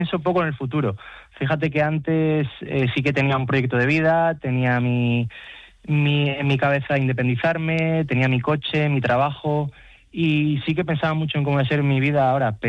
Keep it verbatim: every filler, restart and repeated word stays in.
pienso poco en el futuro. Fíjate que antes eh, sí que tenía un proyecto de vida, tenía mi, mi, en mi cabeza independizarme, tenía mi coche, mi trabajo, y sí que pensaba mucho en cómo iba a ser mi vida ahora,